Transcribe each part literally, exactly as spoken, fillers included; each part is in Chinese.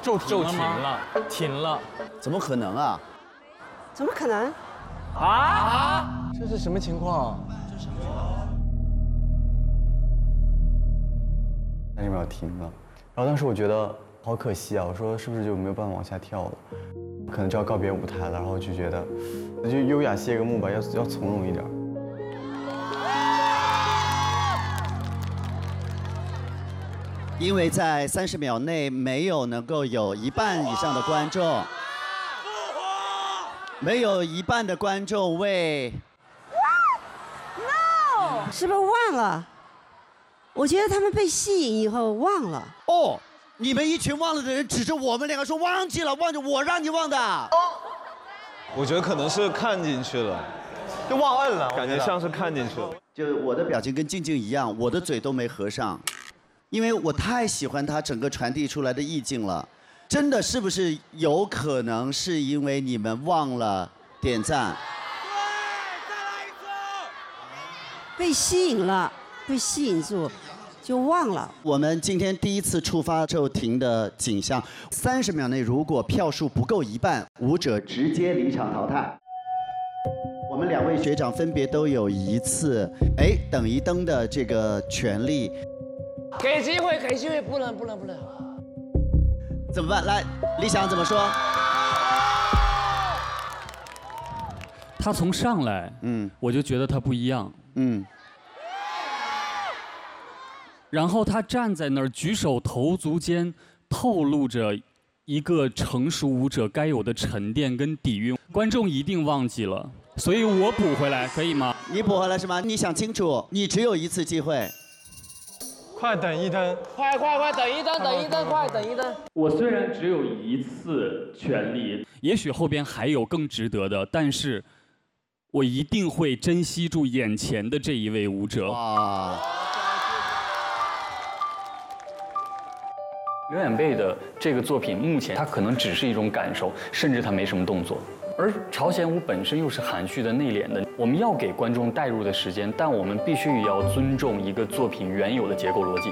骤停了吗？ 停了， 怎么可能啊？ 怎么可能？ 啊！这是什么情况？ 三十秒停了，然后当时我觉得好可惜啊，我说是不是就没有办法往下跳了？可能就要告别舞台了，然后就觉得那就优雅谢个幕吧，要要从容一点。 因为在三十秒内没有能够有一半以上的观众，没有一半的观众为 ，no， 是不是忘了？我觉得他们被吸引以后忘了。 哦，你们一群忘了的人指着我们两个说忘记了，忘记我让你忘的。 我觉得可能是看进去了， 就忘摁了， 感觉像是看进去了。 就我的表情跟静静一样，我的嘴都没合上，因为我太喜欢他整个传递出来的意境了。真的是不是有可能是因为你们忘了点赞？ 对，再来一次。被吸引了，被吸引住，就忘了。 我们今天第一次触发骤停的景象，三十秒内如果票数不够一半，舞者直接离场淘汰。我们两位学长分别都有一次哎等一灯的这个权利。 给机会，给机会，不能，不能，不能。 怎么办？来，李想怎么说？ 他从上来，嗯，我就觉得他不一样，嗯。然后他站在那儿举手投足间，透露着一个成熟舞者该有的沉淀跟底蕴，观众一定忘记了，所以我补回来，可以吗？ 你补回来是吗？你想清楚，你只有一次机会。 快等一灯！ 快快快，等一灯，等一灯，快等一灯！ 我虽然只有一次权利，也许后边还有更值得的，但是我一定会珍惜住眼前的这一位舞者。哇！刘远贝的这个作品，目前它可能只是一种感受，甚至它没什么动作。而朝鲜舞本身又是含蓄的、内敛的，我们要给观众带入的时间，但我们必须也要尊重一个作品原有的结构逻辑。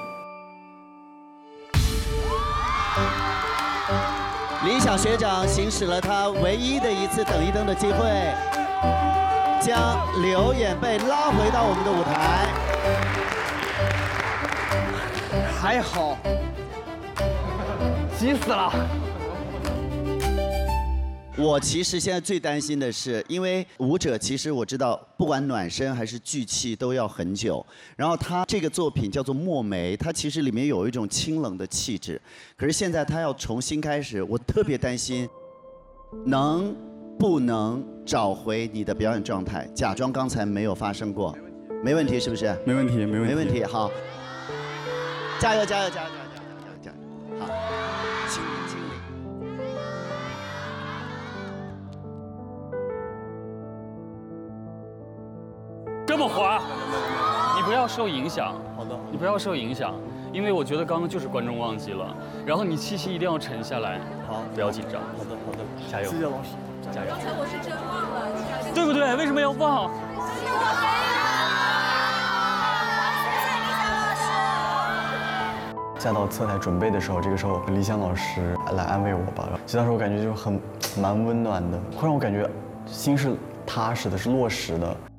李想学长行使了他唯一的一次等一灯的机会，将刘远贝拉回到我们的舞台。 还好，急死了。 我其实现在最担心的是，因为舞者其实我知道，不管暖身还是聚气都要很久。然后他这个作品叫做《墨梅》，它其实里面有一种清冷的气质。可是现在他要重新开始，我特别担心，能不能找回你的表演状态，假装刚才没有发生过？没问题，是不是？ 没问题，没问题。 没问题，好，加油，加油，加油，加油，加油，加油，好，请请。 这么滑，你不要受影响。好的，你不要受影响，因为我觉得刚刚就是观众忘记了。然后你气息一定要沉下来，好，不要紧张。好的，好的，加油，谢谢老师，加油。刚才我是真忘了，对不对？为什么要忘？是我没有。下到侧台准备的时候，这个时候李想老师来安慰我吧。其实当时我感觉就很蛮温暖的，会让我感觉心是踏实的，是落实的。